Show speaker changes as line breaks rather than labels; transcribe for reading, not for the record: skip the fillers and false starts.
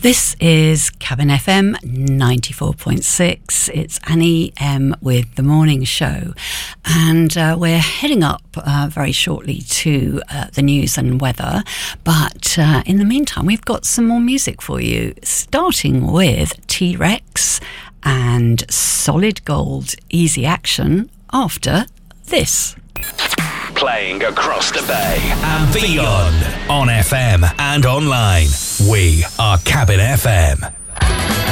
This is Cabin FM 94.6. It's Annie M with The Morning Show. And we're heading up very shortly to the news and weather. But in the meantime, we've got some more music for you, starting with T-Rex and Solid Gold Easy Action after this.
Playing across the bay and beyond on FM and online. We are Cabin FM.